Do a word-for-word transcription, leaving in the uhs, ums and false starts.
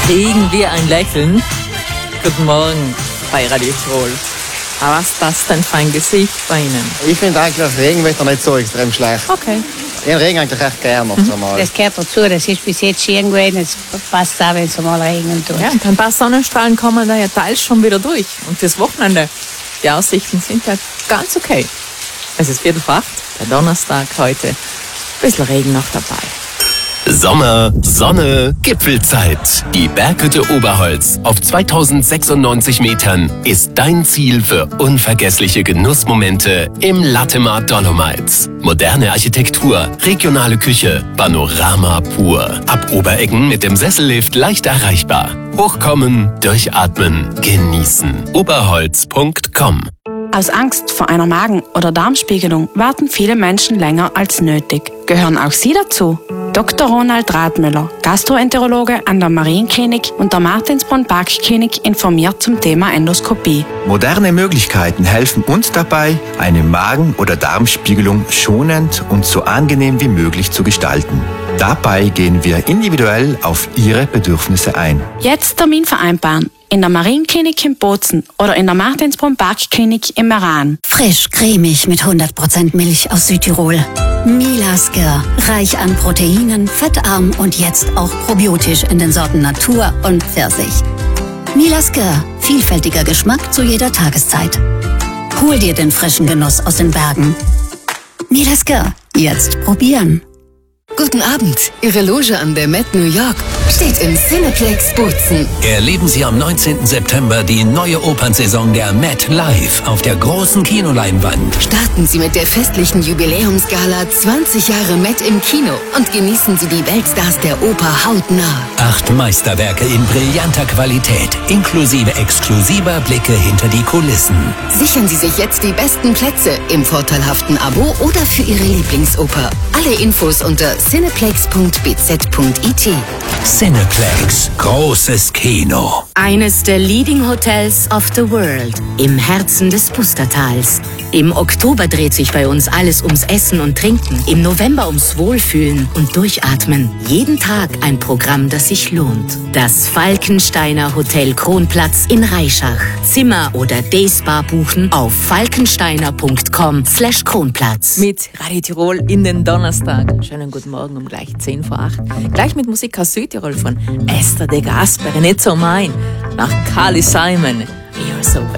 Regen wie ein Lächeln. Guten Morgen bei Radio Tirol. Aber was ist das denn für ein Gesicht bei Ihnen? Ich finde eigentlich das Regenwetter nicht so extrem schlecht. Okay. Ich habe Regen eigentlich echt gerne. Mhm. Das gehört dazu, das ist bis jetzt schön gewesen. Es passt auch, wenn es mal regnen tut. Ja, und ein paar Sonnenstrahlen kommen da ja teils schon wieder durch. Und fürs Wochenende, die Aussichten sind ja ganz okay. Es ist Viertel vor acht, der Donnerstag heute. Ein bisschen Regen noch dabei. Sommer, Sonne, Gipfelzeit. Die Berghütte Oberholz auf zweitausendsechsundneunzig Metern ist dein Ziel für unvergessliche Genussmomente im Latemar Dolomites. Moderne Architektur, regionale Küche, Panorama pur. Ab Obereggen mit dem Sessellift leicht erreichbar. Hochkommen, durchatmen, genießen. oberholz punkt com. Aus Angst vor einer Magen- oder Darmspiegelung warten viele Menschen länger als nötig. Gehören auch Sie dazu? Doktor Ronald Rathmüller, Gastroenterologe an der Marienklinik und der Martinsbrunn-Parkklinik, informiert zum Thema Endoskopie. Moderne Möglichkeiten helfen uns dabei, eine Magen- oder Darmspiegelung schonend und so angenehm wie möglich zu gestalten. Dabei gehen wir individuell auf Ihre Bedürfnisse ein. Jetzt Termin vereinbaren. In der Marienklinik in Bozen oder in der Martinsbrunn-Parkklinik im Meran. Frisch, cremig mit hundert Prozent Milch aus Südtirol. Milasker, reich an Proteinen, fettarm und jetzt auch probiotisch in den Sorten Natur und Pfirsich. Milasker, vielfältiger Geschmack zu jeder Tageszeit. Hol dir den frischen Genuss aus den Bergen. Milasker, jetzt probieren. Guten Abend. Ihre Loge an der Met New York steht im Cineplex Bozen. Erleben Sie am neunzehnten September die neue Opernsaison der Met live auf der großen Kinoleinwand. Starten Sie mit der festlichen Jubiläumsgala zwanzig Jahre Met im Kino und genießen Sie die Weltstars der Oper hautnah. Acht Meisterwerke in brillanter Qualität, inklusive exklusiver Blicke hinter die Kulissen. Sichern Sie sich jetzt die besten Plätze im vorteilhaften Abo oder für Ihre Lieblingsoper. Alle Infos unter cineplex punkt b z punkt i t. Cineplex, großes Kino. Eines der Leading Hotels of the World, im Herzen des Pustertals. Im Oktober dreht sich bei uns alles ums Essen und Trinken, im November ums Wohlfühlen und Durchatmen. Jeden Tag ein Programm, das sich lohnt. Das Falkensteiner Hotel Kronplatz in Reischach. Zimmer oder Dayspa buchen auf falkensteiner punkt com slash Kronplatz. Mit Radio Tirol in den Donnerstag. Schönen guten Morgen um gleich zehn vor acht. Gleich mit Musik aus Südtirol von Esther de Gasperi, nicht so mein. Nach Carly Simon. You're so bad.